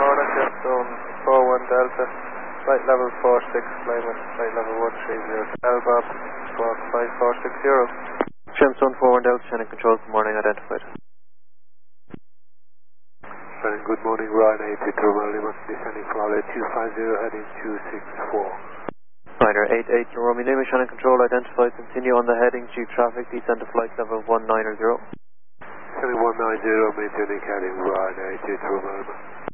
morning, Jetstone 41 Delta, flight level 46, climate, flight level 130, Bob, squawk 5460. Gemstone 41 Delta, Shannon Control, good morning, identified. Shannon, good morning, Ryan 82 Lima, descending from outlet 250, heading 264. Ryder 88 Romeo Lima, Shannon Control, identified, continue on the heading, Jeep traffic, descend to flight level 190. Heading 190, maintaining heading, Ryan 88 Romeo Lima.